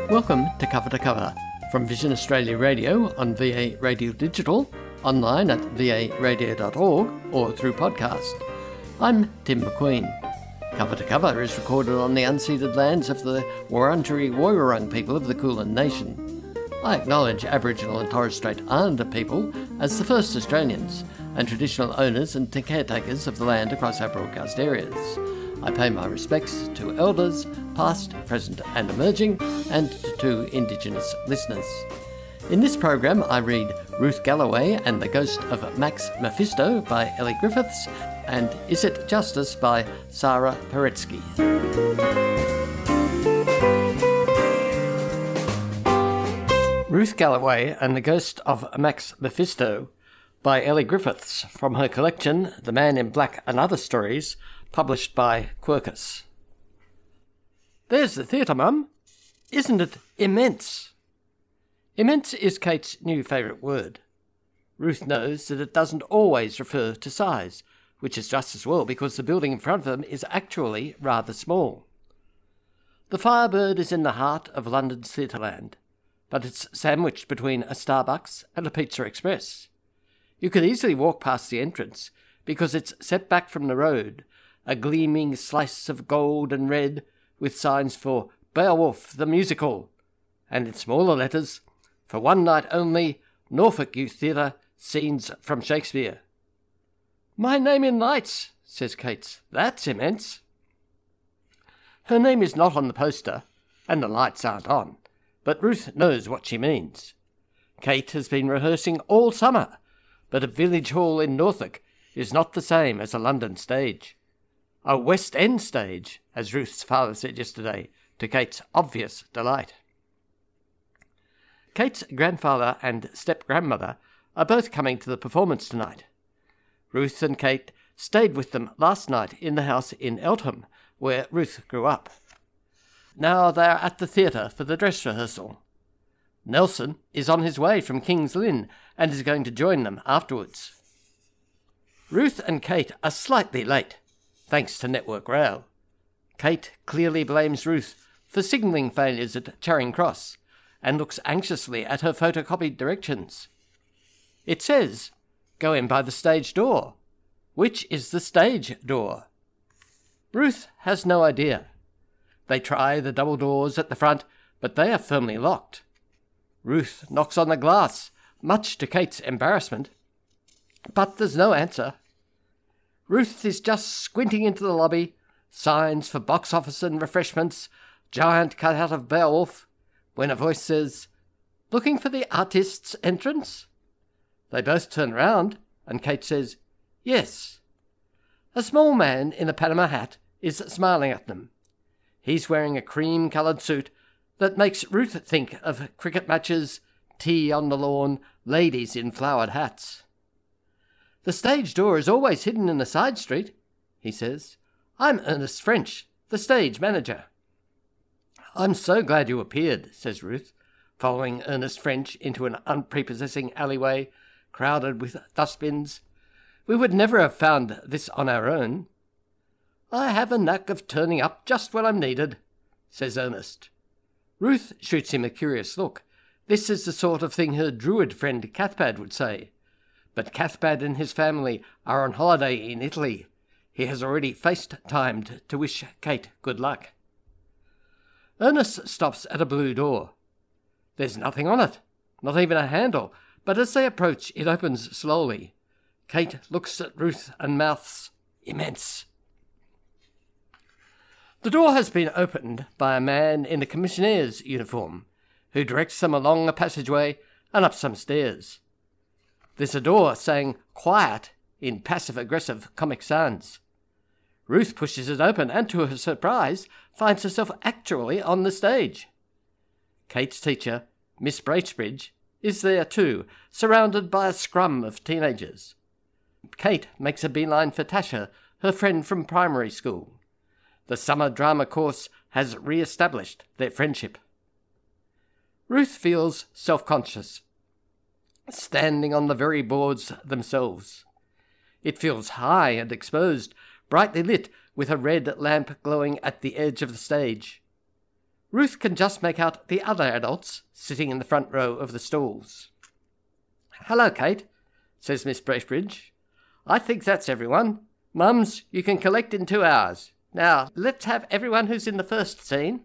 Welcome to Cover, from Vision Australia Radio on VA Radio Digital, online at varadio.org or through podcast. I'm Tim McQueen. Cover is recorded on the unceded lands of the Wurundjeri Woiwurrung people of the Kulin Nation. I acknowledge Aboriginal and Torres Strait Islander people as the first Australians and traditional owners and caretakers of the land across our broadcast areas. I pay my respects to elders, past, present and emerging, and to Indigenous listeners. In this program I read Ruth Galloway and the Ghost of Max Mephisto by Elly Griffiths and Is It Justice by Sarah Paretsky. Ruth Galloway and the Ghost of Max Mephisto by Elly Griffiths from her collection The Man in Black and Other Stories, published by Quercus. There's the theatre, Mum. Isn't it immense? Immense is Kate's new favourite word. Ruth knows that it doesn't always refer to size, which is just as well because the building in front of them is actually rather small. The Firebird is in the heart of London's Theatreland, but it's sandwiched between a Starbucks and a Pizza Express. You could easily walk past the entrance because it's set back from the road, a gleaming slice of gold and red with signs for Beowulf the Musical, and in smaller letters, for one night only, Norfolk Youth Theatre, scenes from Shakespeare. My name in lights, says Kate. That's immense. Her name is not on the poster, and the lights aren't on, but Ruth knows what she means. Kate has been rehearsing all summer, but a village hall in Norfolk is not the same as a London stage. A West End stage, as Ruth's father said yesterday, to Kate's obvious delight. Kate's grandfather and step-grandmother are both coming to the performance tonight. Ruth and Kate stayed with them last night in the house in Eltham, where Ruth grew up. Now they are at the theatre for the dress rehearsal. Nelson is on his way from King's Lynn and is going to join them afterwards. Ruth and Kate are slightly late, thanks to Network Rail. Kate clearly blames Ruth for signalling failures at Charing Cross and looks anxiously at her photocopied directions. It says, go in by the stage door. Which is the stage door? Ruth has no idea. They try the double doors at the front, but they are firmly locked. Ruth knocks on the glass, much to Kate's embarrassment, but there's no answer. Ruth is just squinting into the lobby, signs for box office and refreshments, giant cutout of Beowulf, when a voice says, looking for the artist's entrance? They both turn round, and Kate says, yes. A small man in a Panama hat is smiling at them. He's wearing a cream-coloured suit that makes Ruth think of cricket matches, tea on the lawn, ladies in flowered hats. The stage door is always hidden in a side street, he says. I'm Ernest French, the stage manager. I'm so glad you appeared, says Ruth, following Ernest French into an unprepossessing alleyway crowded with dustbins. We would never have found this on our own. I have a knack of turning up just when I'm needed, says Ernest. Ruth shoots him a curious look. This is the sort of thing her druid friend Cathbad would say. But Cathbad and his family are on holiday in Italy. He has already FaceTimed to wish Kate good luck. Ernest stops at a blue door. There's nothing on it, not even a handle, but as they approach it opens slowly. Kate looks at Ruth and mouths, immense. The door has been opened by a man in a commissionaire's uniform, who directs them along a passageway and up some stairs. There's a door saying quiet in passive-aggressive Comic Sans. Ruth pushes it open and, to her surprise, finds herself actually on the stage. Kate's teacher, Miss Bracebridge, is there too, surrounded by a scrum of teenagers. Kate makes a beeline for Tasha, her friend from primary school. The summer drama course has re-established their friendship. Ruth feels self-conscious, standing on the very boards themselves. It feels high and exposed, brightly lit with a red lamp glowing at the edge of the stage. Ruth can just make out the other adults sitting in the front row of the stalls. "Hello, Kate," says Miss Bracebridge. "I think that's everyone. Mums, you can collect in 2 hours. Now, let's have everyone who's in the first scene."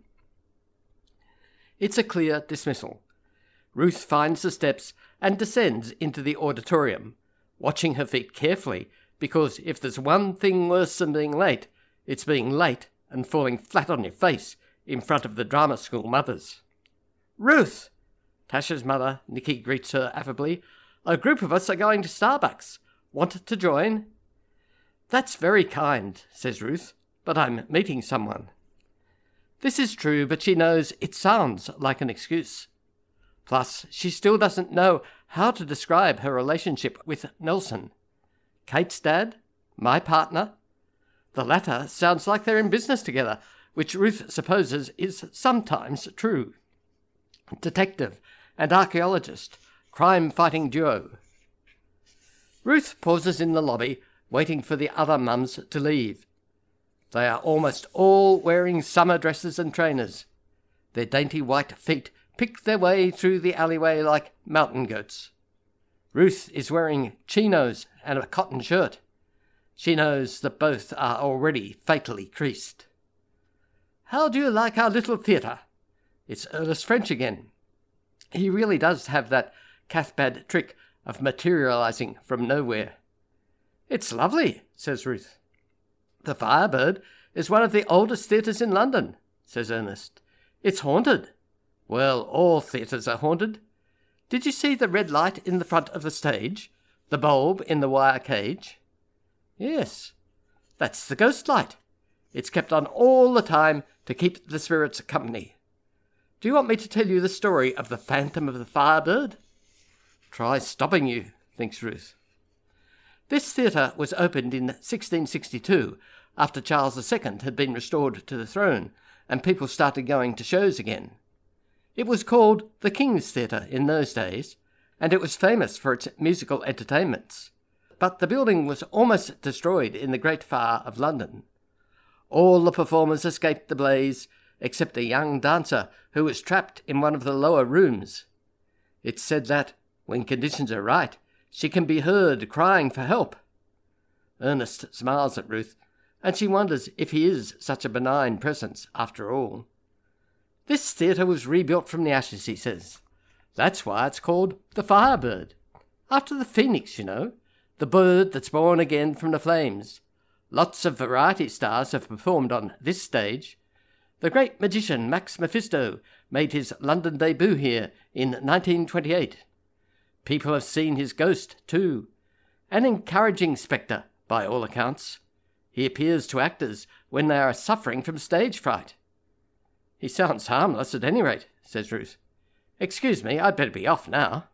It's a clear dismissal. Ruth finds the steps and descends into the auditorium, watching her feet carefully, because if there's one thing worse than being late, it's being late and falling flat on your face in front of the drama school mothers. "Ruth!" Tasha's mother, Nikki, greets her affably. "A group of us are going to Starbucks. Want to join?" "That's very kind," says Ruth, "but I'm meeting someone." This is true, but she knows it sounds like an excuse. Plus, she still doesn't know how to describe her relationship with Nelson. Kate's dad? My partner? The latter sounds like they're in business together, which Ruth supposes is sometimes true. Detective and archaeologist, crime-fighting duo. Ruth pauses in the lobby, waiting for the other mums to leave. They are almost all wearing summer dresses and trainers. Their dainty white feet pick their way through the alleyway like mountain goats. Ruth is wearing chinos and a cotton shirt. She knows that both are already fatally creased. "How do you like our little theatre?" It's Ernest French again. He really does have that Cathbad trick of materializing from nowhere. "It's lovely," says Ruth. "The Firebird is one of the oldest theatres in London," says Ernest. "It's haunted." "Well, all theatres are haunted. Did you see the red light in the front of the stage? The bulb in the wire cage?" "Yes." "That's the ghost light. It's kept on all the time to keep the spirits company. Do you want me to tell you the story of the Phantom of the Firebird?" "Try stopping you," thinks Ruth. This theatre was opened in 1662, after Charles II had been restored to the throne, and people started going to shows again. It was called the King's Theatre in those days, and it was famous for its musical entertainments. But the building was almost destroyed in the Great Fire of London. All the performers escaped the blaze, except a young dancer who was trapped in one of the lower rooms. It's said that, when conditions are right, she can be heard crying for help. Ernest smiles at Ruth, and she wonders if he is such a benign presence after all. "This theatre was rebuilt from the ashes," he says. "That's why it's called the Firebird. After the phoenix, you know, the bird that's born again from the flames. Lots of variety stars have performed on this stage. The great magician Max Mephisto made his London debut here in 1928. People have seen his ghost, too. An encouraging spectre, by all accounts. He appears to actors when they are suffering from stage fright." "He sounds harmless at any rate," says Ruth. "Excuse me, I'd better be off now."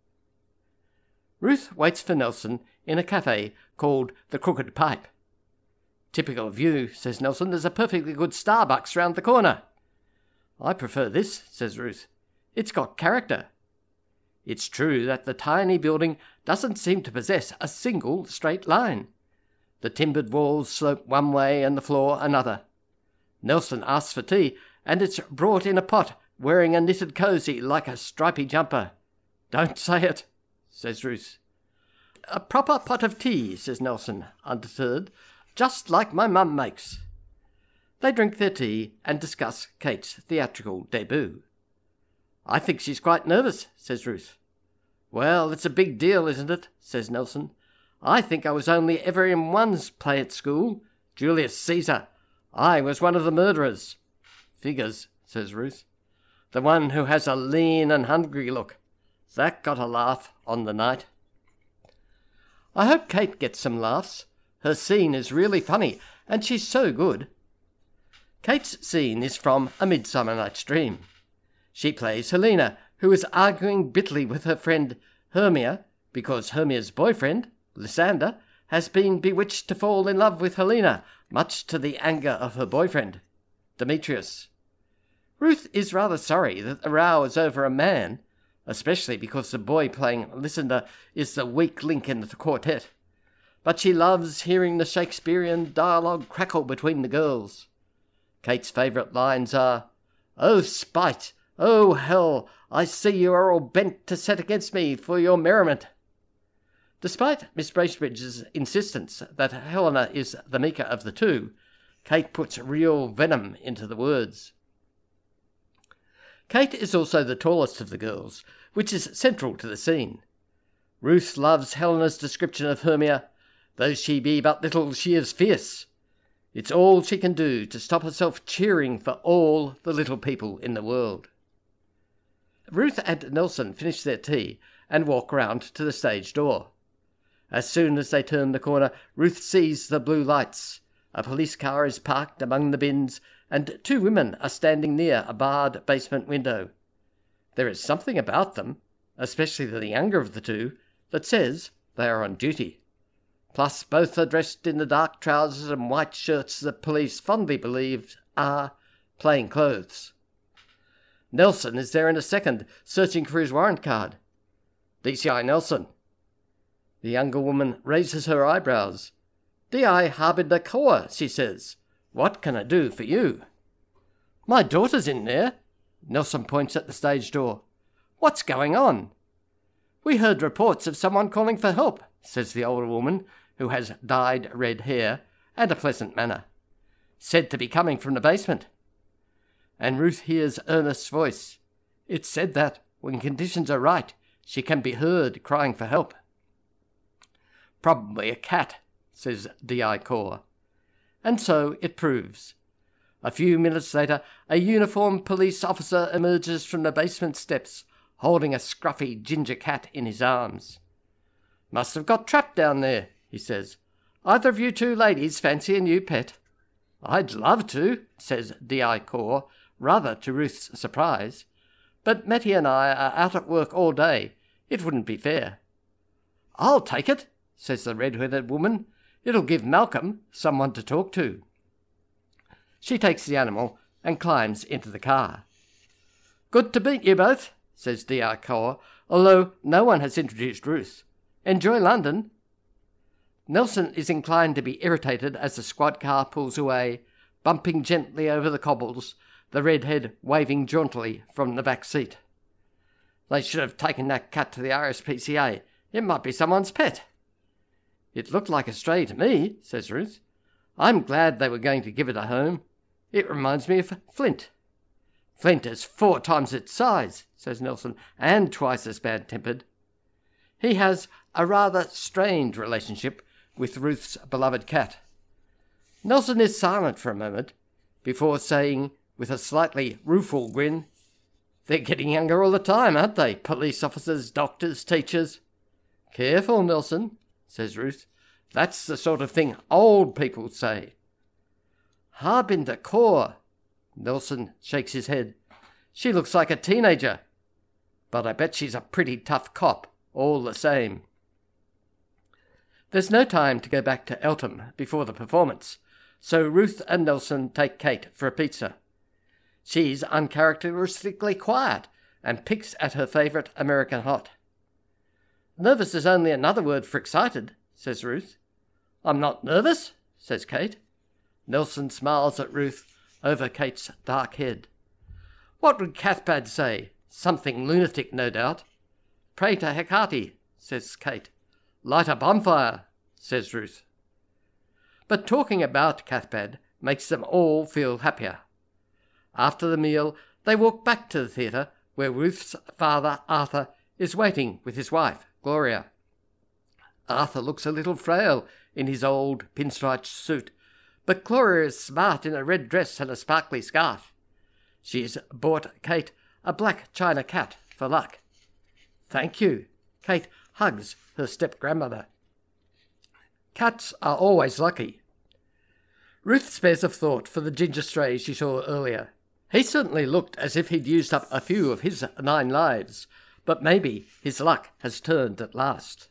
Ruth waits for Nelson in a cafe called the Crooked Pipe. "Typical of you," says Nelson. "There's a perfectly good Starbucks round the corner." "I prefer this," says Ruth. "It's got character." It's true that the tiny building doesn't seem to possess a single straight line. The timbered walls slope one way and the floor another. Nelson asks for tea, and it's brought in a pot, wearing a knitted cosy like a stripy jumper. "Don't say it," says Ruth. "A proper pot of tea," says Nelson, undeterred, "just like my mum makes." They drink their tea and discuss Kate's theatrical debut. "I think she's quite nervous," says Ruth. "Well, it's a big deal, isn't it?" says Nelson. "I think I was only ever in one play at school, Julius Caesar. I was one of the murderers." "Figures," says Ruth. "The one who has a lean and hungry look. That got a laugh on the night." "I hope Kate gets some laughs. Her scene is really funny, and she's so good." Kate's scene is from A Midsummer Night's Dream. She plays Helena, who is arguing bitterly with her friend Hermia, because Hermia's boyfriend, Lysander, has been bewitched to fall in love with Helena, much to the anger of her boyfriend, Demetrius. Ruth is rather sorry that the row is over a man, especially because the boy playing Lysander is the weak link in the quartet. But she loves hearing the Shakespearean dialogue crackle between the girls. Kate's favourite lines are, "Oh, spite! Oh, hell! I see you are all bent to set against me for your merriment." Despite Miss Bracebridge's insistence that Helena is the meeker of the two, Kate puts real venom into the words. Kate is also the tallest of the girls, which is central to the scene. Ruth loves Helena's description of Hermia. "Though she be but little, she is fierce. It's all she can do to stop herself cheering for all the little people in the world." Ruth and Nelson finish their tea and walk round to the stage door. As soon as they turn the corner, Ruth sees the blue lights. A police car is parked among the bins, and two women are standing near a barred basement window. There is something about them, especially the younger of the two, that says they are on duty. Plus, both are dressed in the dark trousers and white shirts that police fondly believe are plain clothes. Nelson is there in a second, searching for his warrant card. "DCI Nelson." The younger woman raises her eyebrows. "D.I. Harbinder Kaur," she says. "What can I do for you?" "My daughter's in there." Nelson points at the stage door. "What's going on?" "We heard reports of someone calling for help," says the older woman, who has dyed red hair and a pleasant manner. "Said to be coming from the basement." And Ruth hears Ernest's voice. It's said that, when conditions are right, she can be heard crying for help. "Probably a cat," says D.I. Kaur. And so it proves. A few minutes later, a uniformed police officer emerges from the basement steps, holding a scruffy ginger cat in his arms. "Must have got trapped down there," he says. "Either of you two ladies fancy a new pet?" "I'd love to," says D.I. Kaur, rather to Ruth's surprise. "But Matty and I are out at work all day. It wouldn't be fair." "I'll take it," says the red-headed woman. "It'll give Malcolm someone to talk to." She takes the animal and climbs into the car. "Good to meet you both," says D.I. Kaur, although no one has introduced Ruth. "Enjoy London." Nelson is inclined to be irritated as the squad car pulls away, bumping gently over the cobbles, the redhead waving jauntily from the back seat. "They should have taken that cat to the RSPCA. It might be someone's pet." "It looked like a stray to me," says Ruth. "I'm glad they were going to give it a home. It reminds me of Flint." "Flint is 4 times its size," says Nelson, "and twice as bad-tempered." He has a rather strained relationship with Ruth's beloved cat. Nelson is silent for a moment, before saying, with a slightly rueful grin, "They're getting younger all the time, aren't they? Police officers, doctors, teachers." "Careful, Nelson," says Ruth. "That's the sort of thing old people say." "Harbinder Kaur." Nelson shakes his head. "She looks like a teenager. But I bet she's a pretty tough cop, all the same." There's no time to go back to Eltham before the performance, so Ruth and Nelson take Kate for a pizza. She's uncharacteristically quiet and picks at her favourite American hot. "Nervous is only another word for excited," says Ruth. "I'm not nervous," says Kate. Nelson smiles at Ruth over Kate's dark head. "What would Cathbad say? Something lunatic, no doubt." "Pray to Hecate," says Kate. "Light a bonfire," says Ruth. But talking about Cathbad makes them all feel happier. After the meal, they walk back to the theatre, where Ruth's father, Arthur, is waiting with his wife, Gloria. Arthur looks a little frail in his old pinstriped suit, but Gloria is smart in a red dress and a sparkly scarf. She's bought Kate a black china cat for luck. "Thank you." Kate hugs her step-grandmother. Cats are always lucky. Ruth spares a thought for the ginger stray she saw earlier. He certainly looked as if he'd used up a few of his 9 lives, but maybe his luck has turned at last.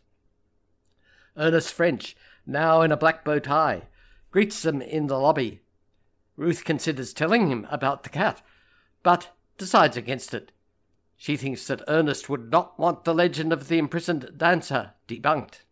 Ernest French, now in a black bow tie, greets them in the lobby. Ruth considers telling him about the cat, but decides against it. She thinks that Ernest would not want the legend of the imprisoned dancer debunked.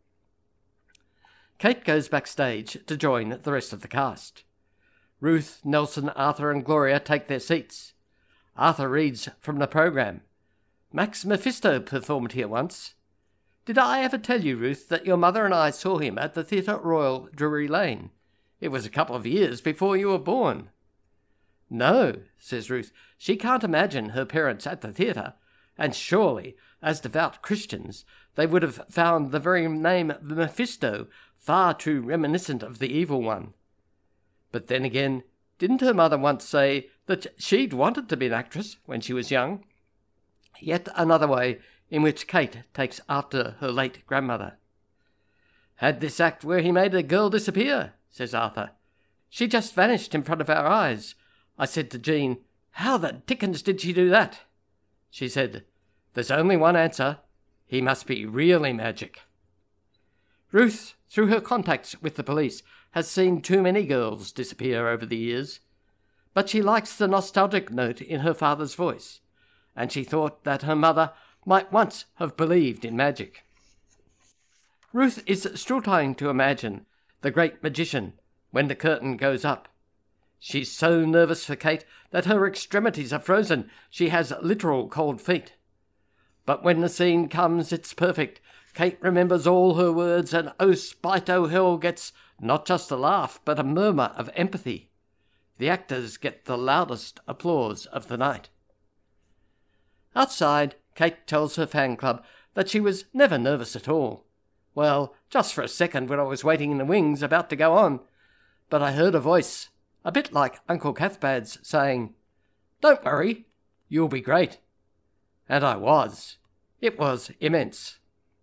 Kate goes backstage to join the rest of the cast. Ruth, Nelson, Arthur and Gloria take their seats. Arthur reads from the program. Max Mephisto performed here once. Did I ever tell you, Ruth, that your mother and I saw him at the Theatre Royal, Drury Lane? It was a couple of years before you were born. No, says Ruth. She can't imagine her parents at the theatre, and surely, as devout Christians, they would have found the very name Mephisto far too reminiscent of the evil one. But then again, didn't her mother once say that she'd wanted to be an actress when she was young? Yet another way in which Kate takes after her late grandmother. Had this act where he made a girl disappear, says Arthur. She just vanished in front of our eyes. I said to Jean, how the dickens did she do that? She said, there's only one answer. He must be really magic. Ruth, through her contacts with the police, has seen too many girls disappear over the years. But she likes the nostalgic note in her father's voice, and she thought that her mother might once have believed in magic. Ruth is still trying to imagine the great magician when the curtain goes up. She's so nervous for Kate that her extremities are frozen. She has literal cold feet. But when the scene comes, it's perfect. Kate remembers all her words, and oh, spite, oh, hell gets not just a laugh, but a murmur of empathy. The actors get the loudest applause of the night. Outside, Kate tells her fan club that she was never nervous at all. Well, just for a second when I was waiting in the wings about to go on, but I heard a voice, a bit like Uncle Cathbad's, saying, "Don't worry, you'll be great." And I was. It was immense.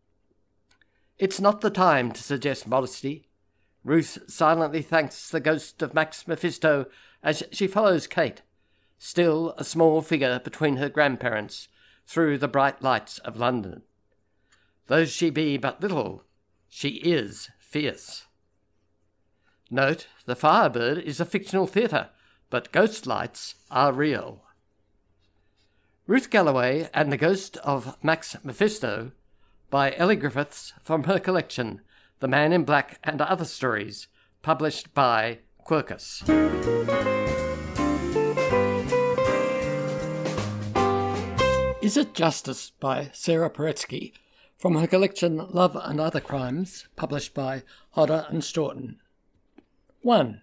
It's not the time to suggest modesty. Ruth silently thanks the ghost of Max Mephisto as she follows Kate, still a small figure between her grandparents, through the bright lights of London. Though she be but little, she is fierce. Note, the Firebird is a fictional theatre, but ghost lights are real. Ruth Galloway and the Ghost of Max Mephisto by Ellie Griffiths from her collection, The Man in Black and Other Stories, published by Quercus. Is It Justice by Sarah Paretsky from her collection Love and Other Crimes, published by Hodder and Stoughton. 1.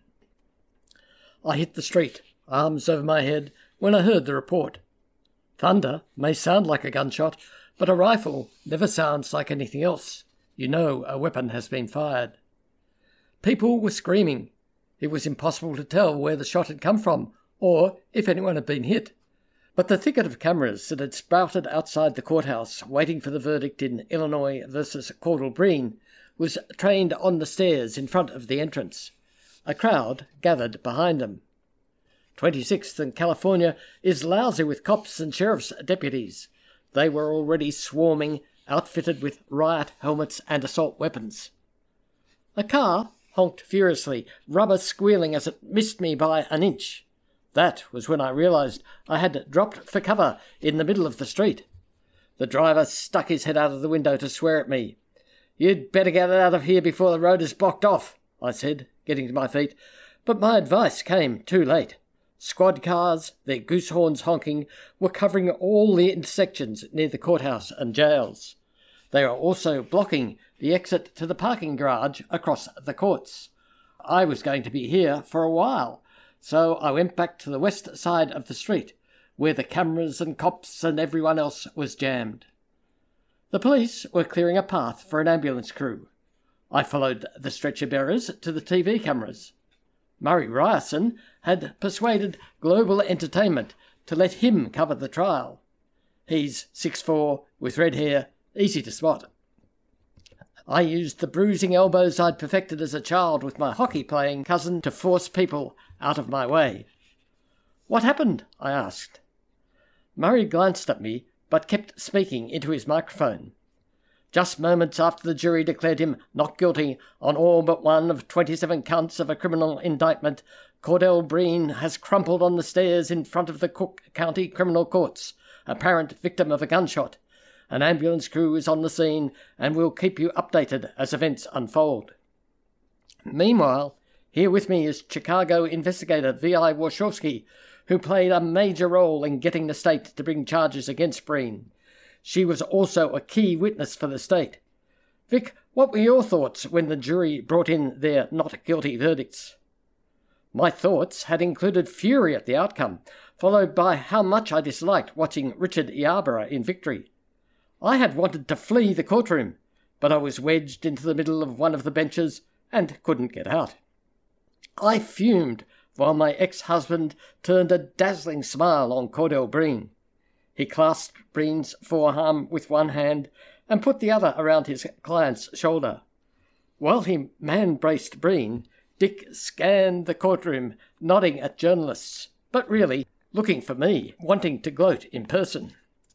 I hit the street, arms over my head, when I heard the report. Thunder may sound like a gunshot, but a rifle never sounds like anything else. You know a weapon has been fired. People were screaming. It was impossible to tell where the shot had come from, or if anyone had been hit. But the thicket of cameras that had sprouted outside the courthouse, waiting for the verdict in Illinois versus Caudle Breen, was trained on the stairs in front of the entrance. A crowd gathered behind them. 26th and California is lousy with cops and sheriff's deputies. They were already swarming, outfitted with riot helmets and assault weapons. A car honked furiously, rubber squealing as it missed me by an inch. That was when I realised I had dropped for cover in the middle of the street. The driver stuck his head out of the window to swear at me. "You'd better get out of here before the road is blocked off," I said, getting to my feet. But my advice came too late. Squad cars, their goose horns honking, were covering all the intersections near the courthouse and jails. They were also blocking the exit to the parking garage across the courts. I was going to be here for a while, so I went back to the west side of the street, where the cameras and cops and everyone else was jammed. The police were clearing a path for an ambulance crew. I followed the stretcher-bearers to the TV cameras. Murray Ryerson had persuaded Global Entertainment to let him cover the trial. He's 6'4", with red hair, easy to spot. I used the bruising elbows I'd perfected as a child with my hockey-playing cousin to force people out of my way. "What happened?" I asked. Murray glanced at me, but kept speaking into his microphone. "Just moments after the jury declared him not guilty on all but one of 27 counts of a criminal indictment, Caudle Breen has crumpled on the stairs in front of the Cook County Criminal Courts, apparent victim of a gunshot. An ambulance crew is on the scene and will keep you updated as events unfold." Meanwhile, here with me is Chicago investigator V.I. Warshawski, who played a major role in getting the state to bring charges against Breen. She was also a key witness for the state. Vic, what were your thoughts when the jury brought in their not guilty verdicts? My thoughts had included fury at the outcome, followed by how much I disliked watching Richard Yarborough in victory. I had wanted to flee the courtroom, but I was wedged into the middle of one of the benches and couldn't get out. I fumed while my ex-husband turned a dazzling smile on Cordell Breen. He clasped Breen's forearm with one hand and put the other around his client's shoulder. While he man-braced Breen, Dick scanned the courtroom, nodding at journalists, but really looking for me, wanting to gloat in person.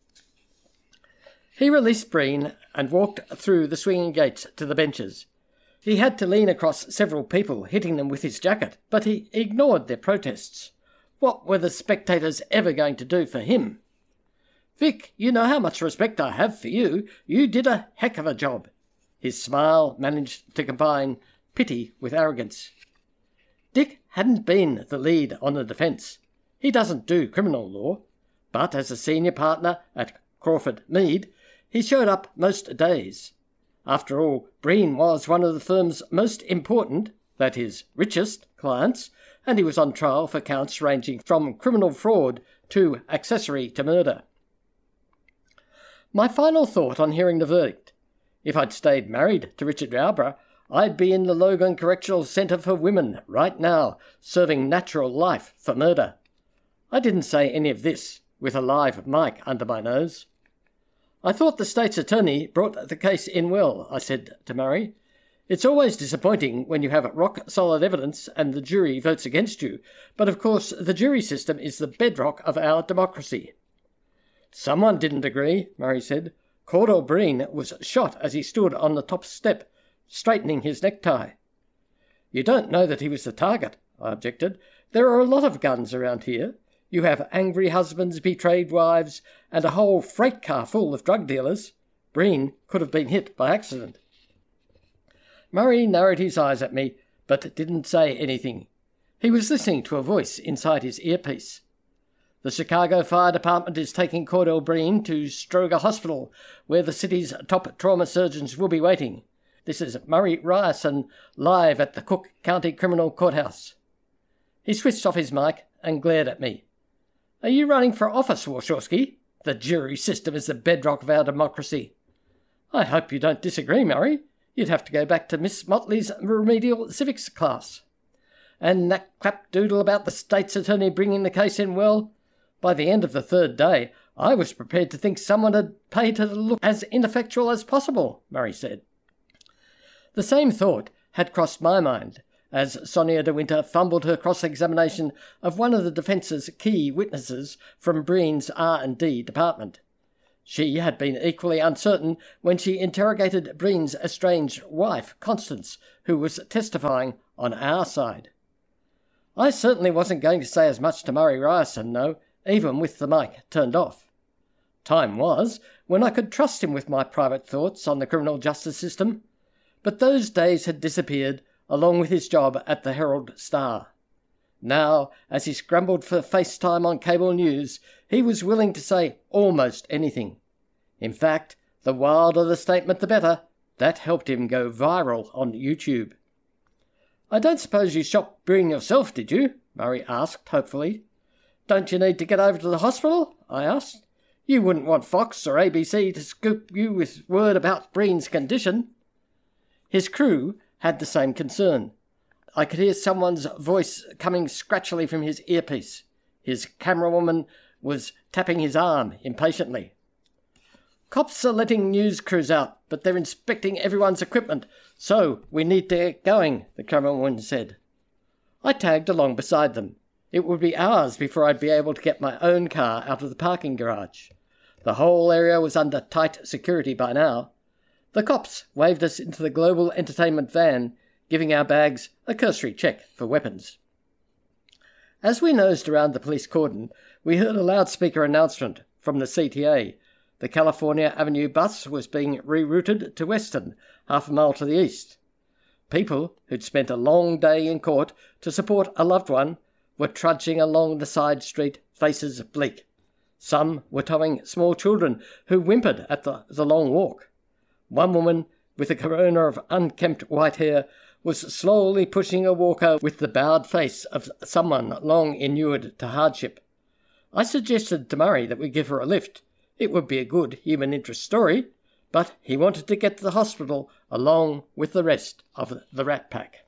He released Breen and walked through the swinging gates to the benches. He had to lean across several people, hitting them with his jacket, but he ignored their protests. What were the spectators ever going to do for him? Vic, you know how much respect I have for you. You did a heck of a job. His smile managed to combine pity with arrogance. Dick hadn't been the lead on the defence. He doesn't do criminal law, but as a senior partner at Crawford Mead, he showed up most days. After all, Breen was one of the firm's most important, that is, richest, clients, and he was on trial for counts ranging from criminal fraud to accessory to murder. My final thought on hearing the verdict: if I'd stayed married to Richard Yarborough, I'd be in the Logan Correctional Centre for Women right now, serving natural life for murder. I didn't say any of this with a live mic under my nose. I thought the state's attorney brought the case in well, I said to Murray. It's always disappointing when you have rock-solid evidence and the jury votes against you, but of course the jury system is the bedrock of our democracy. Someone didn't agree, Murray said. Cordell Breen was shot as he stood on the top step, straightening his necktie. You don't know that he was the target, I objected. There are a lot of guns around here. You have angry husbands, betrayed wives, and a whole freight car full of drug dealers. Breen could have been hit by accident. Murray narrowed his eyes at me, but didn't say anything. He was listening to a voice inside his earpiece. The Chicago Fire Department is taking Cordell Breen to Stroger Hospital, where the city's top trauma surgeons will be waiting. This is Murray Ryerson, live at the Cook County Criminal Courthouse. He switched off his mic and glared at me. Are you running for office, Warshawski? The jury system is the bedrock of our democracy. I hope you don't disagree, Murray. You'd have to go back to Miss Motley's remedial civics class. And that clapdoodle about the state's attorney bringing the case in well? By the end of the third day, I was prepared to think someone had paid her to look as ineffectual as possible, Murray said. The same thought had crossed my mind as Sonia de Winter fumbled her cross-examination of one of the defence's key witnesses from Breen's R&D department. She had been equally uncertain when she interrogated Breen's estranged wife, Constance, who was testifying on our side. I certainly wasn't going to say as much to Murray Ryerson, no, even with the mic turned off. Time was when I could trust him with my private thoughts on the criminal justice system, but those days had disappeared along with his job at the Herald-Star. Now, as he scrambled for FaceTime on cable news, he was willing to say almost anything. In fact, the wilder the statement the better. That helped him go viral on YouTube. I don't suppose you shot Breen yourself, did you? Murray asked hopefully. Don't you need to get over to the hospital? I asked. You wouldn't want Fox or ABC to scoop you with word about Breen's condition. His crew had the same concern. I could hear someone's voice coming scratchily from his earpiece. His camerawoman was tapping his arm impatiently. Cops are letting news crews out, but they're inspecting everyone's equipment, so we need to get going, the camerawoman said. I tagged along beside them. It would be hours before I'd be able to get my own car out of the parking garage. The whole area was under tight security by now. The cops waved us into the Global Entertainment van, giving our bags a cursory check for weapons. As we nosed around the police cordon, we heard a loudspeaker announcement from the CTA. The California Avenue bus was being rerouted to Weston, half a mile to the east. People who'd spent a long day in court to support a loved one were trudging along the side street, faces bleak. Some were towing small children who whimpered at the long walk. One woman, with a corona of unkempt white hair, was slowly pushing a walker with the bowed face of someone long inured to hardship. I suggested to Murray that we give her a lift. It would be a good human interest story, but he wanted to get to the hospital along with the rest of the Rat Pack.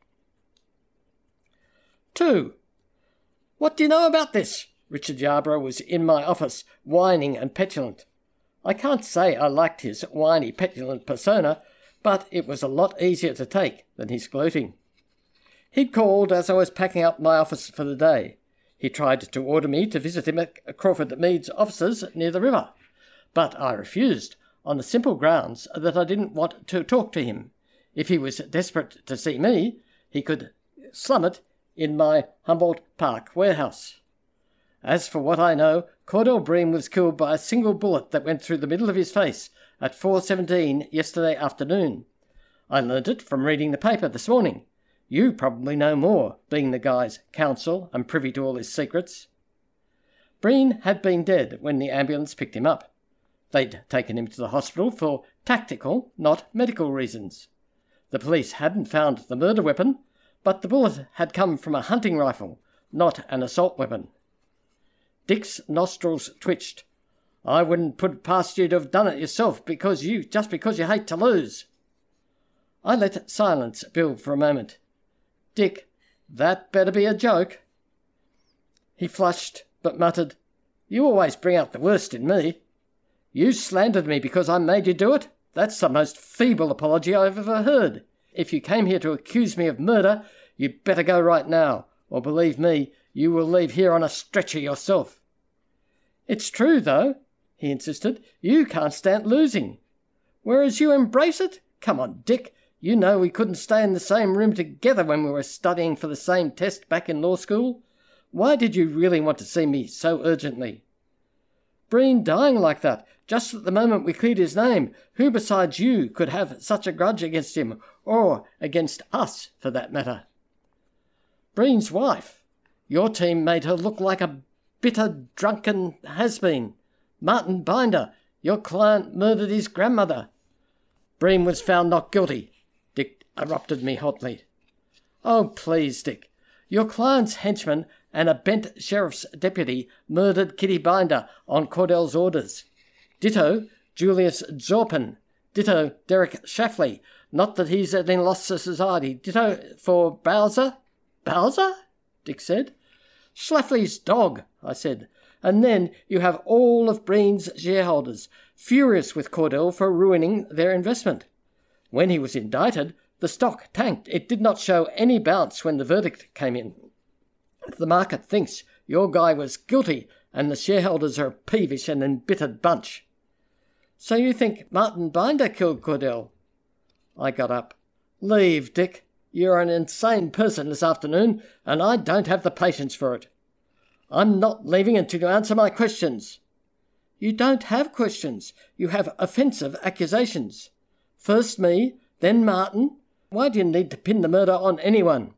2. What do you know about this? Richard Yarborough was in my office, whining and petulant. I can't say I liked his whiny, petulant persona, but it was a lot easier to take than his gloating. He'd called as I was packing up my office for the day. He tried to order me to visit him at Crawford Mead's offices near the river, but I refused, on the simple grounds that I didn't want to talk to him. If he was desperate to see me, he could slum it in my Humboldt Park warehouse. As for what I know, Cordell Breen was killed by a single bullet that went through the middle of his face at 4:17 yesterday afternoon. I learnt it from reading the paper this morning. You probably know more, being the guy's counsel and privy to all his secrets. Breen had been dead when the ambulance picked him up. They'd taken him to the hospital for tactical, not medical reasons. The police hadn't found the murder weapon, but the bullet had come from a hunting rifle, not an assault weapon. Dick's nostrils twitched. I wouldn't put it past you to have done it yourself just because you hate to lose. I let silence build for a moment. Dick, that better be a joke. He flushed, but muttered, You always bring out the worst in me. You slandered me because I made you do it? That's the most feeble apology I've ever heard. If you came here to accuse me of murder, you'd better go right now, or believe me, you will leave here on a stretcher yourself. It's true, though, he insisted. You can't stand losing. Whereas you embrace it? Come on, Dick. You know we couldn't stay in the same room together when we were studying for the same test back in law school. Why did you really want to see me so urgently? Breen dying like that, just at the moment we cleared his name. Who besides you could have such a grudge against him, or against us, for that matter? Breen's wife. Your team made her look like a bitter, drunken has-been. Martin Binder, your client murdered his grandmother. Breen was found not guilty, Dick erupted me hotly. Oh, please, Dick. Your client's henchman and a bent sheriff's deputy murdered Kitty Binder on Cordell's orders. Ditto Julius Zorpin. Ditto Derek Shafley. Not that he's any loss to society. Ditto for Bowser. Bowser? Dick said. Schlafly's dog, I said. And then you have all of Breen's shareholders, furious with Cordell for ruining their investment. When he was indicted, the stock tanked. It did not show any bounce when the verdict came in. The market thinks your guy was guilty, and the shareholders are a peevish and embittered bunch. So you think Martin Binder killed Cordell? I got up. Leave, Dick. You're an insane person this afternoon, and I don't have the patience for it. I'm not leaving until you answer my questions. You don't have questions. You have offensive accusations. First me, then Martin. Why do you need to pin the murder on anyone?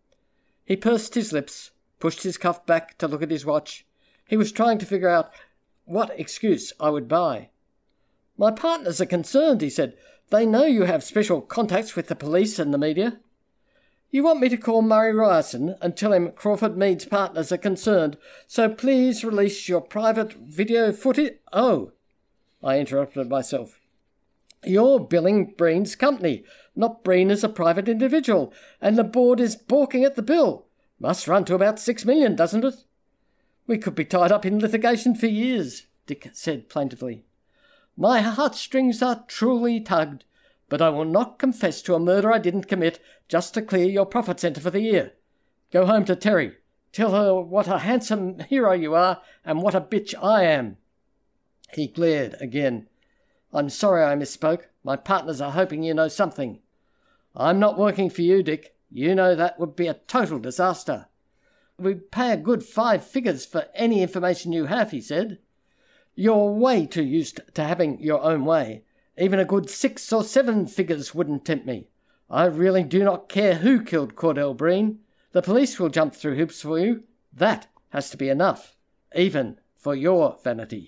He pursed his lips, pushed his cuff back to look at his watch. He was trying to figure out what excuse I would buy. My partners are concerned, he said. They know you have special contacts with the police and the media. You want me to call Murray Ryerson and tell him Crawford Mead's partners are concerned, so please release your private video footage? Oh, I interrupted myself. You're billing Breen's company, not Breen as a private individual, and the board is balking at the bill. Must run to about $6 million, doesn't it? We could be tied up in litigation for years, Dick said plaintively. My heartstrings are truly tugged, but I will not confess to a murder I didn't commit just to clear your profit centre for the year. Go home to Terry. Tell her what a handsome hero you are and what a bitch I am. He glared again. I'm sorry I misspoke. My partners are hoping you know something. I'm not working for you, Dick. You know that would be a total disaster. We'd pay a good 5 figures for any information you have, he said. You're way too used to having your own way. Even a good 6 or 7 figures wouldn't tempt me. I really do not care who killed Cordell Breen. The police will jump through hoops for you. That has to be enough, even for your vanity.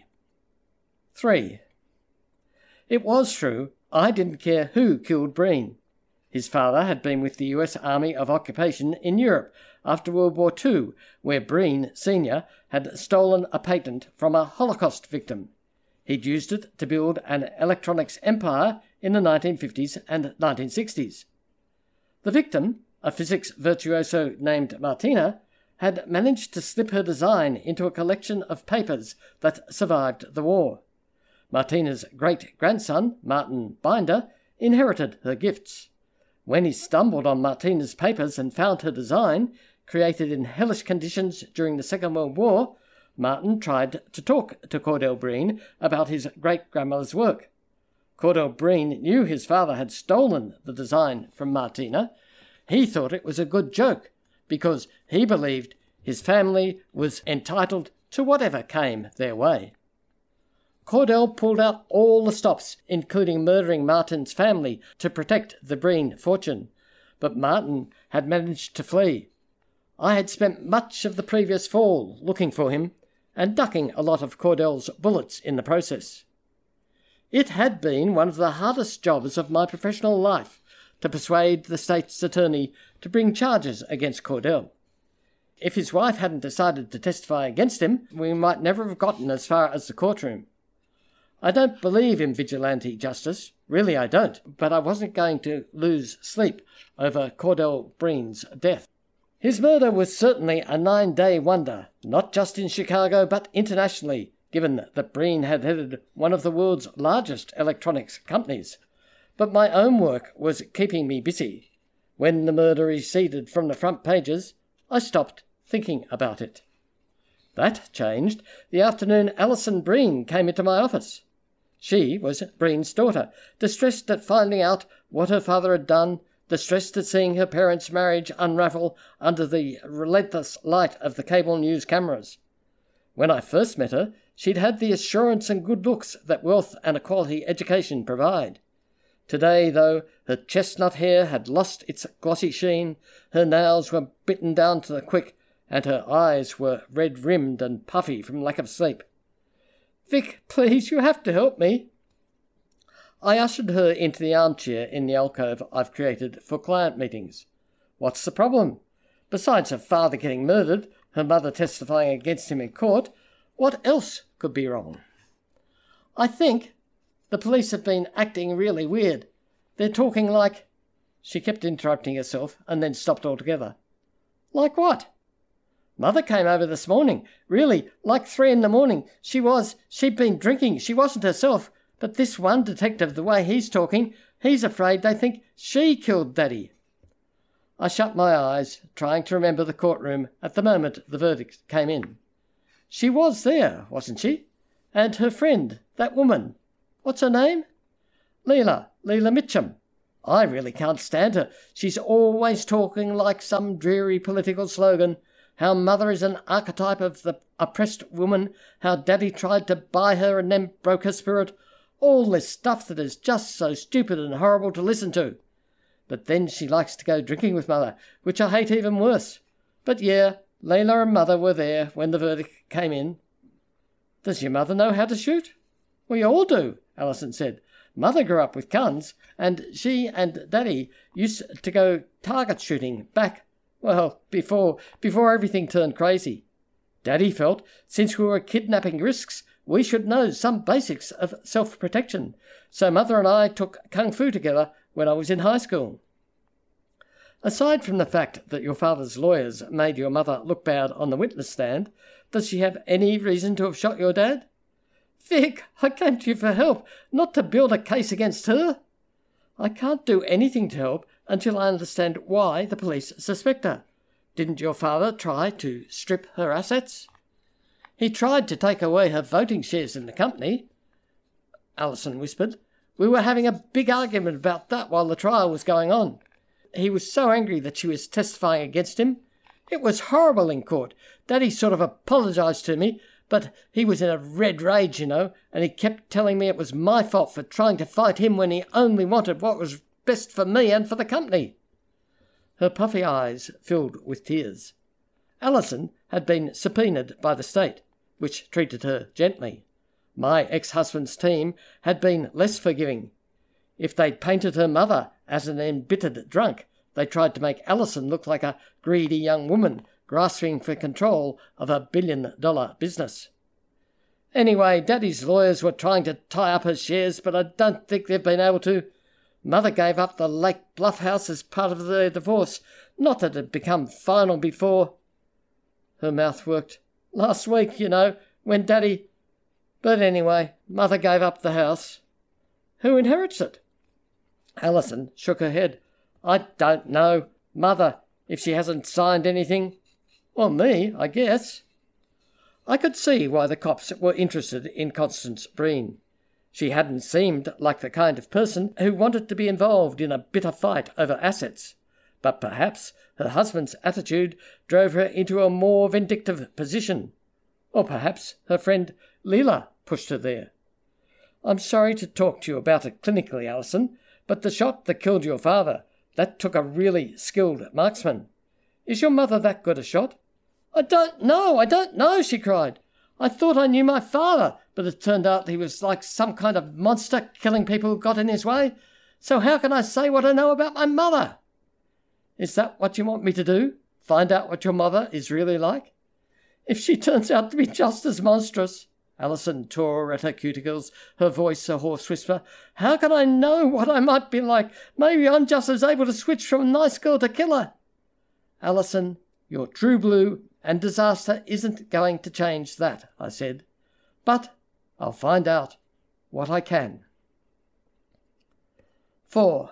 3. It was true, I didn't care who killed Breen. His father had been with the US Army of Occupation in Europe after World War II, where Breen Sr. had stolen a patent from a Holocaust victim. He'd used it to build an electronics empire in the 1950s and 1960s. The victim, a physics virtuoso named Martina, had managed to slip her design into a collection of papers that survived the war. Martina's great-grandson, Martin Binder, inherited her gifts. When he stumbled on Martina's papers and found her design, created in hellish conditions during the Second World War, Martin tried to talk to Cordell Breen about his great-grandmother's work. Cordell Breen knew his father had stolen the design from Martina. He thought it was a good joke, because he believed his family was entitled to whatever came their way. Cordell pulled out all the stops, including murdering Martin's family to protect the Breen fortune, but Martin had managed to flee. I had spent much of the previous fall looking for him, and ducking a lot of Cordell's bullets in the process. It had been one of the hardest jobs of my professional life to persuade the state's attorney to bring charges against Cordell. If his wife hadn't decided to testify against him, we might never have gotten as far as the courtroom. I don't believe in vigilante justice, really I don't, but I wasn't going to lose sleep over Cordell Breen's death. His murder was certainly a 9-day wonder, not just in Chicago but internationally, given that Breen had headed one of the world's largest electronics companies. But my own work was keeping me busy. When the murder receded from the front pages, I stopped thinking about it. That changed the afternoon Alison Breen came into my office. She was Breen's daughter, distressed at finding out what her father had done, distressed at seeing her parents' marriage unravel under the relentless light of the cable news cameras. When I first met her, she'd had the assurance and good looks that wealth and a quality education provide. Today, though, her chestnut hair had lost its glossy sheen, her nails were bitten down to the quick, and her eyes were red-rimmed and puffy from lack of sleep. "Vic, please, you have to help me." I ushered her into the armchair in the alcove I've created for client meetings. What's the problem? Besides her father getting murdered, her mother testifying against him in court, what else could be wrong? I think the police have been acting really weird. They're talking like... She kept interrupting herself and then stopped altogether. Like what? Mother came over this morning. Really, like 3 a.m. She'd been drinking. She wasn't herself. But this one detective, the way he's talking, he's afraid they think she killed Daddy. I shut my eyes, trying to remember the courtroom at the moment the verdict came in. She was there, wasn't she? And her friend, that woman. What's her name? Leila Mitchum. I really can't stand her. She's always talking like some dreary political slogan. How Mother is an archetype of the oppressed woman. How Daddy tried to buy her and then broke her spirit. All this stuff that is just so stupid and horrible to listen to. But then she likes to go drinking with Mother, which I hate even worse. But yeah, Leila and Mother were there when the verdict came in. Does your mother know how to shoot? We all do, Alison said. Mother grew up with guns, and she and Daddy used to go target shooting back, well, before everything turned crazy. Daddy felt, since we were kidnapping risks, we should know some basics of self-protection, so Mother and I took Kung Fu together when I was in high school. Aside from the fact that your father's lawyers made your mother look bad on the witness stand, does she have any reason to have shot your dad? Vic, I came to you for help, not to build a case against her. I can't do anything to help until I understand why the police suspect her. Didn't your father try to strip her assets? He tried to take away her voting shares in the company, Alison whispered. We were having a big argument about that while the trial was going on. He was so angry that she was testifying against him. It was horrible in court. Daddy sort of apologised to me, but he was in a red rage, and he kept telling me it was my fault for trying to fight him when he only wanted what was best for me and for the company. Her puffy eyes filled with tears. Alison had been subpoenaed by the state, which treated her gently. My ex-husband's team had been less forgiving. If they'd painted her mother as an embittered drunk, they tried to make Alison look like a greedy young woman grasping for control of a billion-dollar business. Anyway, Daddy's lawyers were trying to tie up her shares, but I don't think they've been able to. Mother gave up the Lake Bluff house as part of their divorce. Not that it had become final before. Her mouth worked. Last week, when Daddy... But anyway, Mother gave up the house. Who inherits it? Alison shook her head. I don't know. Mother, if she hasn't signed anything. Well, me, I guess. I could see why the cops were interested in Constance Breen. She hadn't seemed like the kind of person who wanted to be involved in a bitter fight over assets. But perhaps her husband's attitude drove her into a more vindictive position. Or perhaps her friend Leela pushed her there. I'm sorry to talk to you about it clinically, Alison, but the shot that killed your father, that took a really skilled marksman. Is your mother that good a shot? I don't know, she cried. I thought I knew my father, but it turned out he was like some kind of monster killing people who got in his way. So how can I say what I know about my mother? Is that what you want me to do? Find out what your mother is really like? If she turns out to be just as monstrous... Alison tore at her cuticles, her voice a hoarse whisper. How can I know what I might be like? Maybe I'm just as able to switch from nice girl to killer. Alison, your true blue and disaster isn't going to change that, I said. But I'll find out what I can. 4.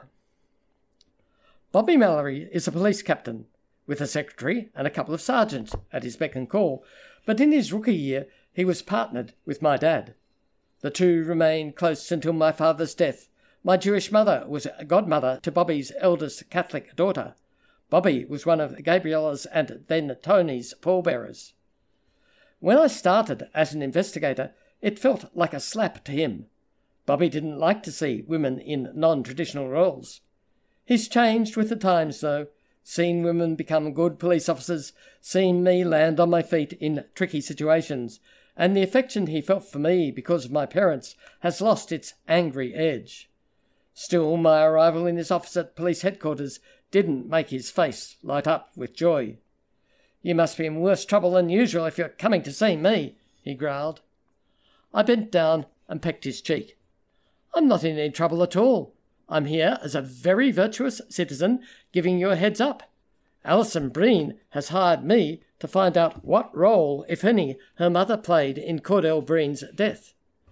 Bobby Mallory is a police captain, with a secretary and a couple of sergeants at his beck and call, but in his rookie year he was partnered with my dad. The two remained close until my father's death. My Jewish mother was a godmother to Bobby's eldest Catholic daughter. Bobby was one of Gabriella's and then Tony's pallbearers. When I started as an investigator, it felt like a slap to him. Bobby didn't like to see women in non-traditional roles. He's changed with the times, though. Seen women become good police officers, seen me land on my feet in tricky situations, and the affection he felt for me because of my parents has lost its angry edge. Still, my arrival in his office at police headquarters didn't make his face light up with joy. You must be in worse trouble than usual if you're coming to see me, he growled. I bent down and pecked his cheek. I'm not in any trouble at all. I'm here as a very virtuous citizen giving you a heads up. Alison Breen has hired me to find out what role, if any, her mother played in Cordell Breen's death.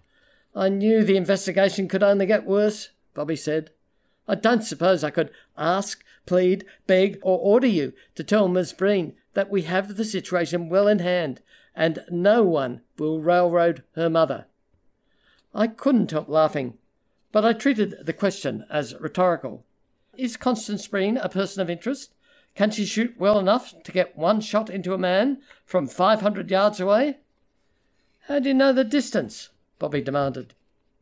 I knew the investigation could only get worse, Bobby said. I don't suppose I could ask, plead, beg, or order you to tell Miss Breen that we have the situation well in hand, and no one will railroad her mother. I couldn't help laughing, but I treated the question as rhetorical. Is Constance Breen a person of interest? Can she shoot well enough to get one shot into a man from 500 yards away? How do you know the distance? Bobby demanded.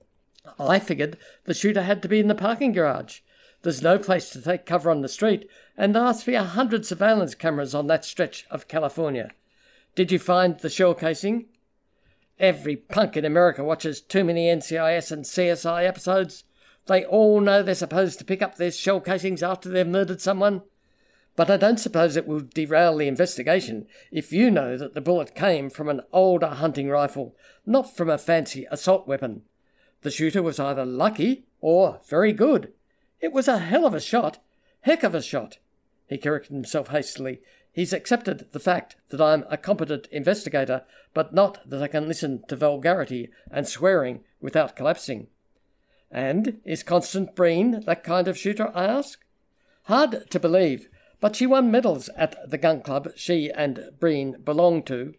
I figured the shooter had to be in the parking garage. There's no place to take cover on the street, and there must be 100 surveillance cameras on that stretch of California. Did you find the shell casing? Every punk in America watches too many NCIS and CSI episodes. They all know they're supposed to pick up their shell casings after they've murdered someone. But I don't suppose it will derail the investigation if you know that the bullet came from an older hunting rifle, not from a fancy assault weapon. The shooter was either lucky or very good. It was a hell of a shot. Heck of a shot. He corrected himself hastily. He's accepted the fact that I'm a competent investigator, but not that I can listen to vulgarity and swearing without collapsing. And is Constance Breen that kind of shooter, I asked? Hard to believe, but she won medals at the gun club she and Breen belonged to.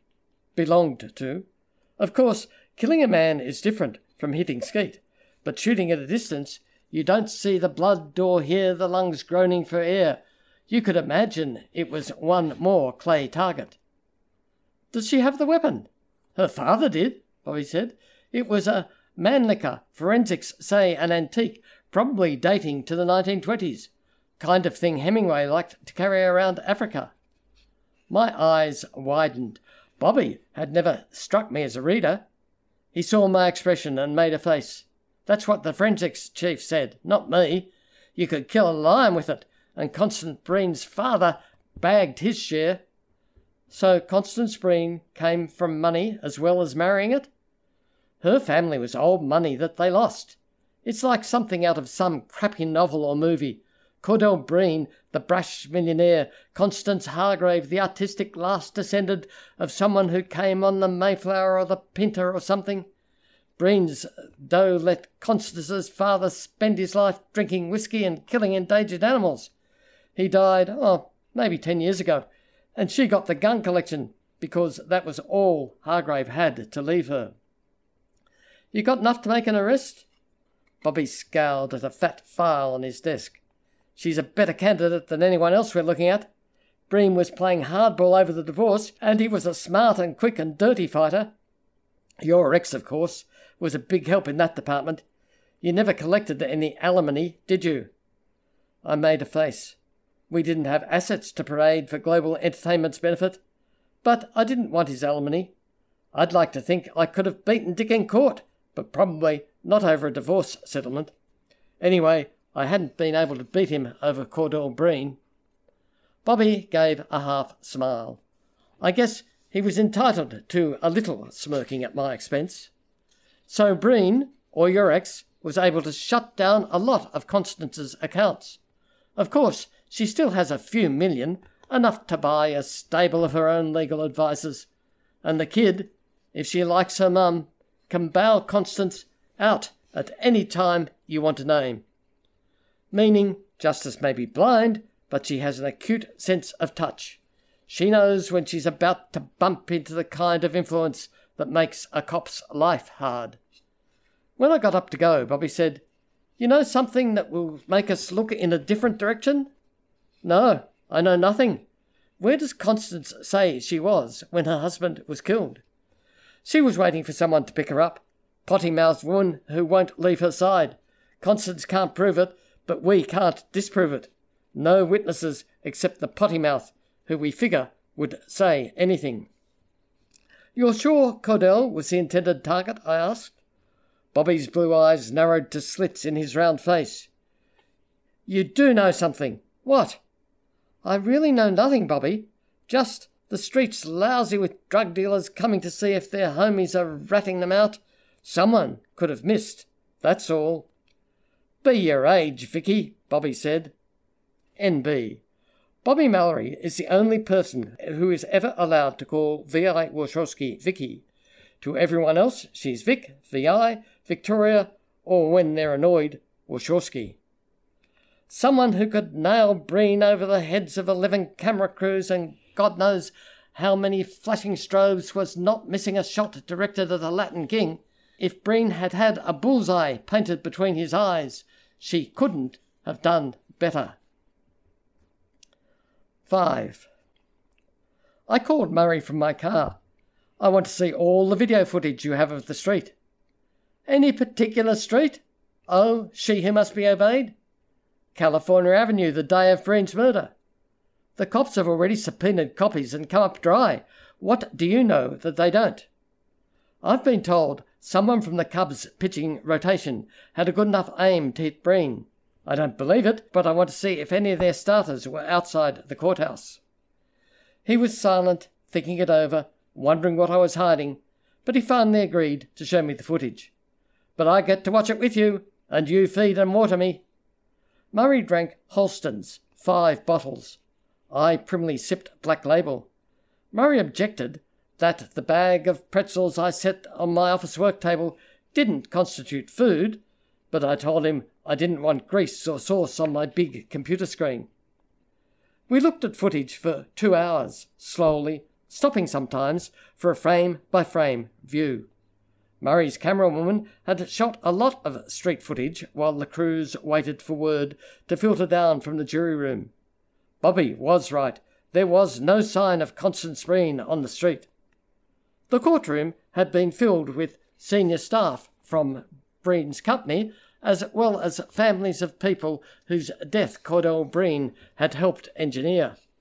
Of course, killing a man is different from hitting skeet, but shooting at a distance, you don't see the blood or hear the lungs groaning for air. You could imagine it was one more clay target. Does she have the weapon? Her father did, Bobby said. It was a Mannlicher, forensics say an antique, probably dating to the 1920s. Kind of thing Hemingway liked to carry around Africa. My eyes widened. Bobby had never struck me as a reader. He saw my expression and made a face. That's what the forensics chief said, not me. You could kill a lion with it, and Constance Breen's father bagged his share. So Constance Breen came from money as well as marrying it? Her family was old money that they lost. It's like something out of some crappy novel or movie. Cordell Breen, the brash millionaire, Constance Hargrave, the artistic last descendant of someone who came on the Mayflower or the Pinta or something. Breen's dough let Constance's father spend his life drinking whiskey and killing endangered animals. He died, maybe 10 years ago, and she got the gun collection because that was all Hargrave had to leave her. You got enough to make an arrest? Bobby scowled at a fat file on his desk. She's a better candidate than anyone else we're looking at. Breen was playing hardball over the divorce, and he was a smart and quick and dirty fighter. Your ex, of course, was a big help in that department. You never collected any alimony, did you? I made a face. We didn't have assets to parade for Global Entertainment's benefit, but I didn't want his alimony. I'd like to think I could have beaten Dick in court, but probably not over a divorce settlement. Anyway, I hadn't been able to beat him over Cordell Breen. Bobby gave a half smile. I guess he was entitled to a little smirking at my expense. So Breen, or your ex, was able to shut down a lot of Constance's accounts. Of course, she still has a few million, enough to buy a stable of her own legal advisers. And the kid, if she likes her mum, can bail Constance out at any time you want to name. Meaning, Justice may be blind, but she has an acute sense of touch. She knows when she's about to bump into the kind of influence that makes a cop's life hard. When I got up to go, Bobby said, "You know something that will make us look in a different direction?" "No, I know nothing. Where does Constance say she was when her husband was killed?" "She was waiting for someone to pick her up. Potty-mouthed woman who won't leave her side. Constance can't prove it, but we can't disprove it. No witnesses except the potty-mouth, who we figure would say anything." "You're sure Cordell was the intended target?" I asked. Bobby's blue eyes narrowed to slits in his round face. "You do know something. What?" "I really know nothing, Bobby. Just the street's lousy with drug dealers coming to see if their homies are ratting them out. Someone could have missed. That's all." "Be your age, Vicky," Bobby said. N.B. Bobby Mallory is the only person who is ever allowed to call V.I. Warshawski Vicky. To everyone else, she's Vic, V.I., Victoria, or when they're annoyed, Warshawski. Someone who could nail Breen over the heads of 11 camera crews and God knows how many flashing strobes was not missing a shot directed at a Latin king. If Breen had had a bullseye painted between his eyes, she couldn't have done better. 5. I called Murray from my car. "I want to see all the video footage you have of the street." "Any particular street?" "Oh, she who must be obeyed?" "California Avenue, the day of Breen's murder." "The cops have already subpoenaed copies and come up dry. What do you know that they don't?" "I've been told someone from the Cubs pitching rotation had a good enough aim to hit Breen. I don't believe it, but I want to see if any of their starters were outside the courthouse." He was silent, thinking it over, wondering what I was hiding, but he finally agreed to show me the footage. "But I get to watch it with you, and you feed and water me." Murray drank Holston's, 5 bottles. I primly sipped Black Label. Murray objected that the bag of pretzels I set on my office work table didn't constitute food, but I told him I didn't want grease or sauce on my big computer screen. We looked at footage for 2 hours, slowly, stopping sometimes for a frame-by-frame view. Murray's camerawoman had shot a lot of street footage while the crews waited for word to filter down from the jury room. Bobby was right. There was no sign of Constance Breen on the street. The courtroom had been filled with senior staff from Breen's company, as well as families of people whose death Cordell Breen had helped engineer.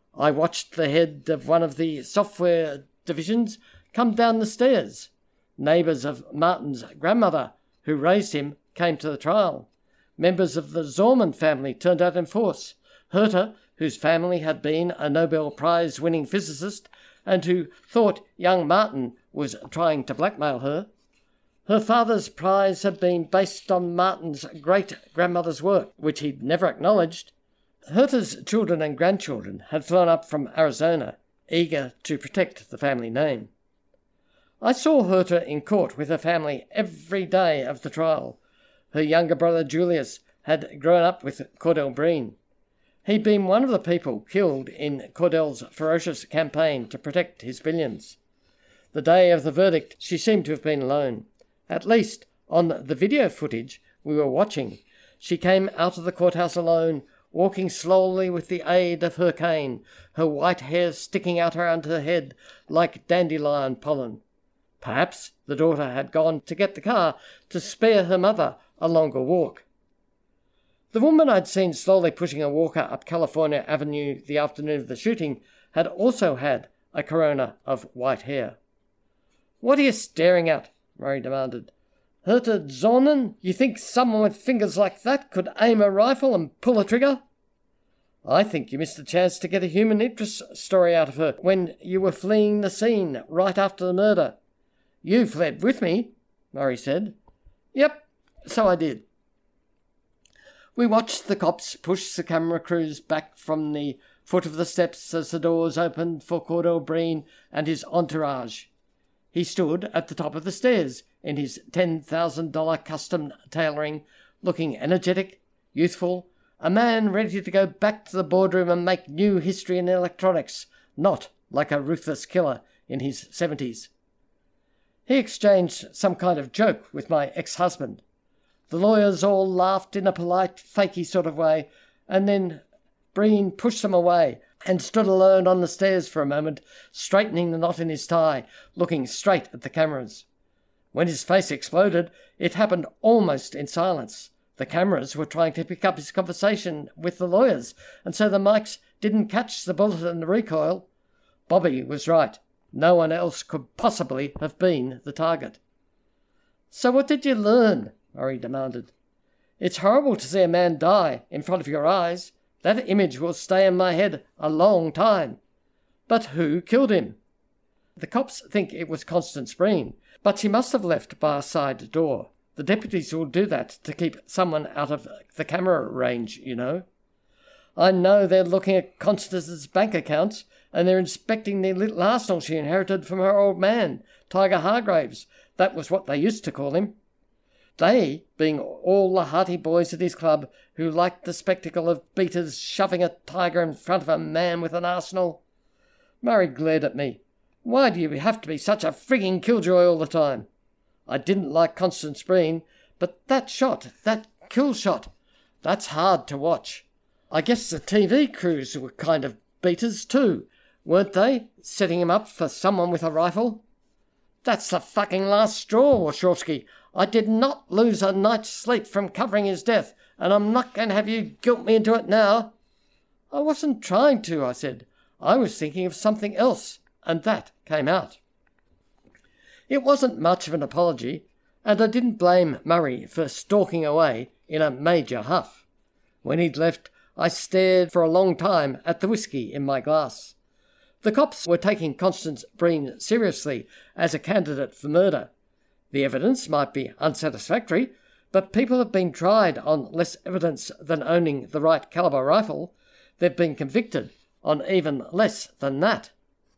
I watched the head of one of the software divisions come down the stairs. Neighbours of Martin's grandmother, who raised him, came to the trial. Members of the Zorman family turned out in force. Herta, whose family had been a Nobel Prize-winning physicist and who thought young Martin was trying to blackmail her. Her father's prize had been based on Martin's great-grandmother's work, which he'd never acknowledged. Herta's children and grandchildren had flown up from Arizona, eager to protect the family name. I saw Herta in court with her family every day of the trial. Her younger brother Julius had grown up with Cordell Breen. He'd been one of the people killed in Cordell's ferocious campaign to protect his billions. The day of the verdict, she seemed to have been alone. At least, on the video footage we were watching, she came out of the courthouse alone, walking slowly with the aid of her cane, her white hair sticking out around her head like dandelion pollen. Perhaps the daughter had gone to get the car to spare her mother a longer walk. The woman I'd seen slowly pushing a walker up California Avenue the afternoon of the shooting had also had a corona of white hair. "What are you staring at?" Murray demanded. "Herta Zorman, you think someone with fingers like that could aim a rifle and pull a trigger?" "I think you missed a chance to get a human interest story out of her when you were fleeing the scene right after the murder." "You fled with me," Murray said. "Yep, so I did." We watched the cops push the camera crews back from the foot of the steps as the doors opened for Cordell Breen and his entourage. He stood at the top of the stairs in his $10,000 custom tailoring, looking energetic, youthful, a man ready to go back to the boardroom and make new history in electronics, not like a ruthless killer in his 70s. He exchanged some kind of joke with my ex-husband. The lawyers all laughed in a polite, fakey sort of way, and then Breen pushed them away and stood alone on the stairs for a moment, straightening the knot in his tie, looking straight at the cameras. When his face exploded, it happened almost in silence. The cameras were trying to pick up his conversation with the lawyers, and so the mics didn't catch the bullet and the recoil. Bobby was right. No one else could possibly have been the target. "So what did you learn?" Murray demanded. "It's horrible to see a man die in front of your eyes. That image will stay in my head a long time. But who killed him?" "The cops think it was Constance Breen, but she must have left by a side door. The deputies will do that to keep someone out of the camera range, you know." "I know they're looking at Constance's bank accounts, and they're inspecting the little arsenal she inherited from her old man, Tiger Hargraves. That was what they used to call him. They being all the hearty boys at his club who liked the spectacle of beaters shoving a tiger in front of a man with an arsenal." Murray glared at me. "Why do you have to be such a frigging killjoy all the time?" I didn't like Constance Breen, but that kill shot, that's hard to watch. I guess the TV crews were kind of beaters too, weren't they, setting him up for someone with a rifle? "That's the fucking last straw, Wachowski. I did not lose a night's sleep from covering his death, and I'm not going to have you guilt me into it now." "I wasn't trying to," I said. "I was thinking of something else, and that came out." It wasn't much of an apology, and I didn't blame Murray for stalking away in a major huff. When he'd left, I stared for a long time at the whiskey in my glass. The cops were taking Constance Breen seriously as a candidate for murder. The evidence might be unsatisfactory, but people have been tried on less evidence than owning the right caliber rifle. They've been convicted on even less than that.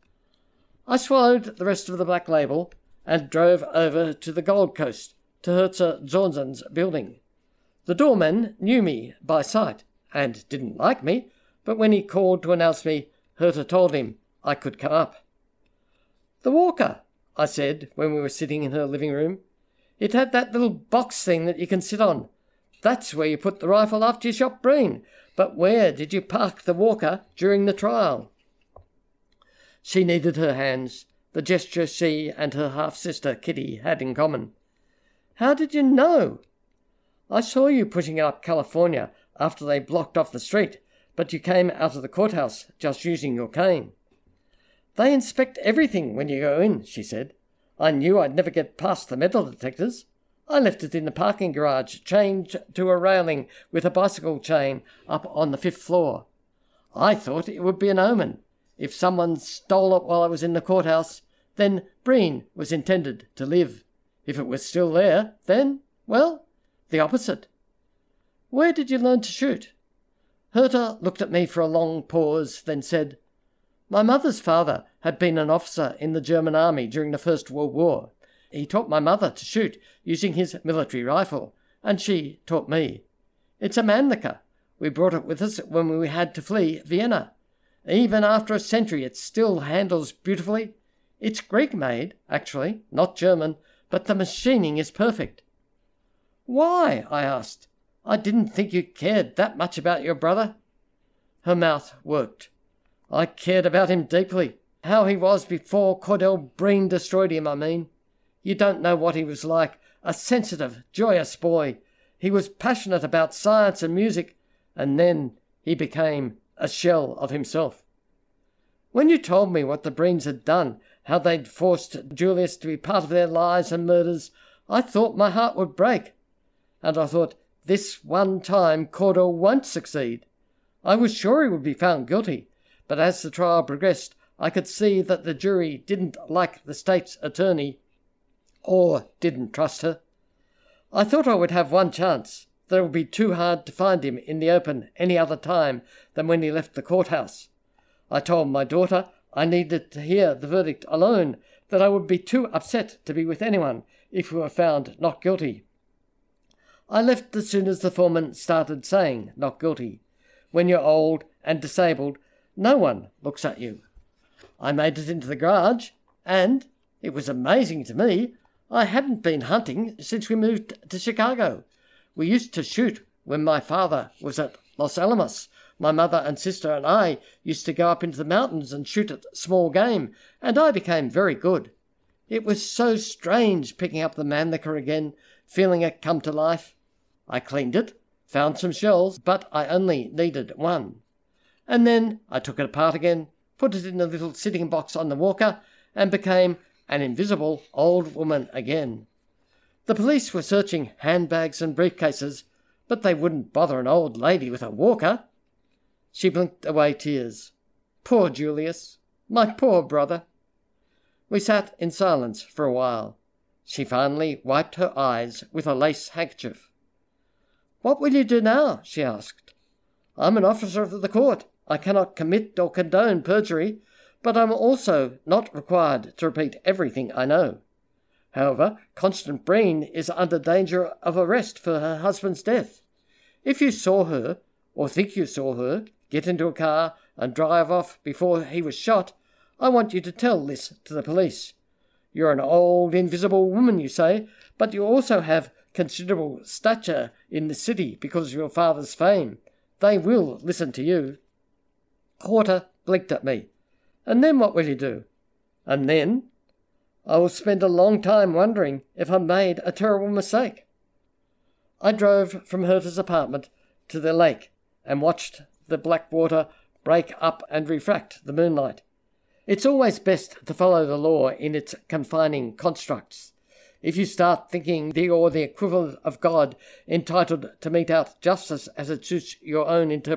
I swallowed the rest of the Black Label and drove over to the Gold Coast, to Herta Zorman's building. The doorman knew me by sight and didn't like me, but when he called to announce me, Herta told him I could come up. "The walker," I said when we were sitting in her living room. "It had that little box thing that you can sit on. That's where you put the rifle after you shot Breen. But where did you park the walker during the trial?" She kneaded her hands, the gesture she and her half-sister Kitty had in common. "How did you know?" "I saw you pushing it up California after they blocked off the street, but you came out of the courthouse just using your cane. They inspect everything when you go in, she said. I knew I'd never get past the metal detectors. I left it in the parking garage, chained to a railing with a bicycle chain up on the 5th floor. I thought it would be an omen. If someone stole it while I was in the courthouse, then Breen was intended to live. If it was still there, then, well, the opposite. Where did you learn to shoot? Herta looked at me for a long pause, then said, My mother's father had been an officer in the German army during the First World War. He taught my mother to shoot using his military rifle, and she taught me. It's a Mannlicher. We brought it with us when we had to flee Vienna. Even after a century, it still handles beautifully. It's Greek-made, actually, not German, but the machining is perfect. Why? I asked. I didn't think you cared that much about your brother. Her mouth worked. I cared about him deeply. How he was before Cordell Breen destroyed him, I mean. You don't know what he was like. A sensitive, joyous boy. He was passionate about science and music, and then he became a shell of himself. When you told me what the Breens had done, how they'd forced Julius to be part of their lies and murders, I thought my heart would break. And I thought, this one time Cordell won't succeed. I was sure he would be found guilty, but as the trial progressed, I could see that the jury didn't like the state's attorney, or didn't trust her. I thought I would have one chance, that it would be too hard to find him in the open any other time than when he left the courthouse. I told my daughter I needed to hear the verdict alone, that I would be too upset to be with anyone if we were found not guilty. I left as soon as the foreman started saying not guilty. When you're old and disabled, no one looks at you. I made it into the garage, and, it was amazing to me, I hadn't been hunting since we moved to Chicago. We used to shoot when my father was at Los Alamos. My mother and sister and I used to go up into the mountains and shoot at small game, and I became very good. It was so strange picking up the Mannlicher again, feeling it come to life. I cleaned it, found some shells, but I only needed one. And then I took it apart again, put it in a little sitting box on the walker, and became an invisible old woman again. The police were searching handbags and briefcases, but they wouldn't bother an old lady with a walker. She blinked away tears. Poor Julius, my poor brother. We sat in silence for a while. She finally wiped her eyes with a lace handkerchief. What will you do now? She asked. I'm an officer of the court. I cannot commit or condone perjury, but I'm also not required to repeat everything I know. However, Constance Breen is under danger of arrest for her husband's death. If you saw her, or think you saw her, get into a car and drive off before he was shot, I want you to tell this to the police. You're an old, invisible woman, you say, but you also have considerable stature in the city because of your father's fame. They will listen to you. Horta blinked at me. And then what will you do? And then? I will spend a long time wondering if I made a terrible mistake. I drove from Herta's apartment to the lake and watched the black water break up and refract the moonlight. It's always best to follow the law in its confining constructs. If you start thinking you're the equivalent of God, entitled to mete out justice as it suits your own interpretation,